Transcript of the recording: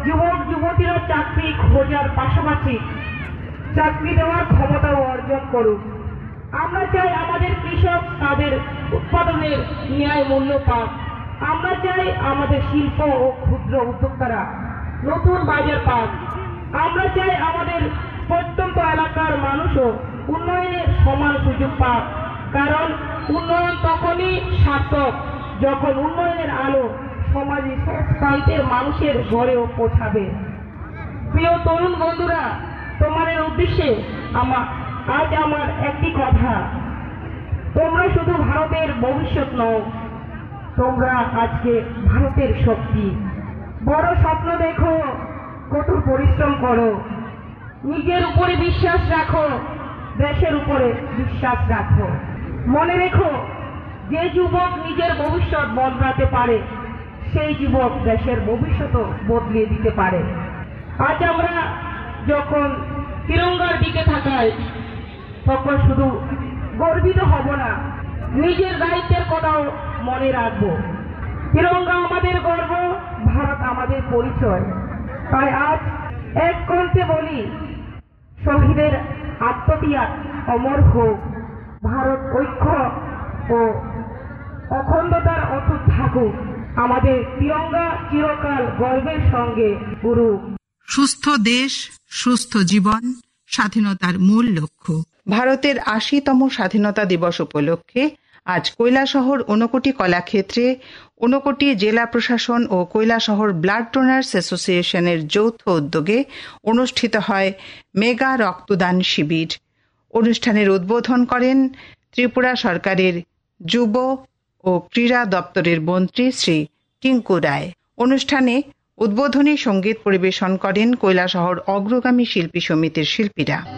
যুবক যুবতীরা চাকরি খোঁজার পাশাপাশি চাকরি দেওয়ার ক্ষমতাও অর্জন করুক। আমরা চাই আমাদের কৃষক তাদের উৎপাদনের ন্যায় মূল্য পাক। আমরা চাই আমাদের শিল্প ও ক্ষুদ্র উদ্যোক্তারা নতুন বাজার পাক। আমরা চাই আমাদের প্রত্যন্ত এলাকার মানুষও উন্নয়নের সমান সুযোগ পাক। কারণ উন্নয়ন তখনই সার্থক যখন উন্নয়নের আলো সমাজের শেষ প্রান্তের মানুষের ঘরেও পৌঁছাবে। প্রিয় তরুণ বন্ধুরা, তোমাদের উদ্দেশ্যে আজ আমার একটি কথা। তোমরা শুধু ভারতের ভবিষ্যৎ নও, তোমরা আজকে ভারতের শক্তি। বড় স্বপ্ন দেখো, কঠোর পরিশ্রম করো, নিজের উপরে বিশ্বাস রাখো, দেশের উপরে বিশ্বাস রাখো। মনে রেখো, যে যুবক নিজের ভবিষ্যৎ বদলাতে পারে সেই যুবক দেশের ভবিষ্যৎও বদলে দিতে পারে। আজ আমরা যখন তিরঙ্গার দিকে তাকাই তখন শুধু গর্বিত হব না, নিজের দায়িত্বের কথাও মনে রাখবো। তিরঙ্গা আমাদের গর্ব, ভারত আমাদের পরিচয়। তাই আজ এক কণ্ঠে বলি, শহীদের আত্মত্যাগ অমর হোক, ভারত ঐক্য ও অখণ্ডতার অটুট থাকুক, আমাদের তিরঙ্গা চিরকাল গর্বের সঙ্গে উড়ুক। সুস্থ দেশ, সুস্থ জীবন, স্বাধীনতার মূল লক্ষ্য। ভারতের ৮০তম স্বাধীনতা দিবস উপলক্ষে আজ কৈলাসহর ঊনকোটি কলাক্ষেত্রে ঊনকোটি জেলা প্রশাসন ও কৈলাসহর ব্লাড ডোনার্স অ্যাসোসিয়েশনের যৌথ উদ্যোগে অনুষ্ঠিত হয় মেগা রক্তদান শিবির। অনুষ্ঠানের উদ্বোধন করেন ত্রিপুরা সরকারের যুব ও ক্রীড়া দপ্তরের মন্ত্রী শ্রী টিঙ্কু রায়। অনুষ্ঠানে উদ্বোধনী সঙ্গীত পরিবেশন করেন কৈলাসহর অগ্রগামী শিল্পী সমিতির শিল্পীরা।